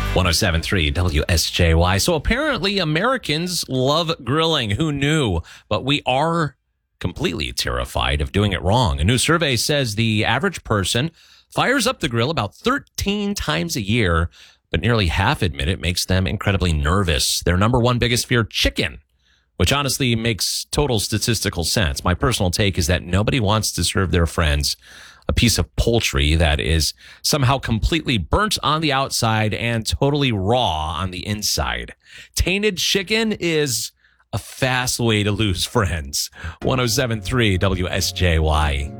107.3 WSJY. So apparently Americans love grilling. Who knew? But we are completely terrified of doing it wrong. A new survey says the average person fires up the grill about 13 times a year, but nearly half admit it makes them incredibly nervous. Their number one biggest fear, chicken, which honestly makes total statistical sense. My personal take is that nobody wants to serve their friends a piece of poultry that is somehow completely burnt on the outside and totally raw on the inside. Tainted chicken is a fast way to lose friends. 107.3 WSJY.